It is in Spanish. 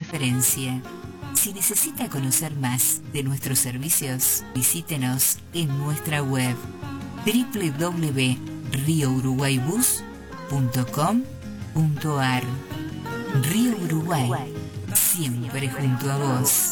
Referencia. Si necesita conocer más de nuestros servicios, visítenos en nuestra web www.riouruguaybus.com.ar. Río Uruguay, siempre junto a vos.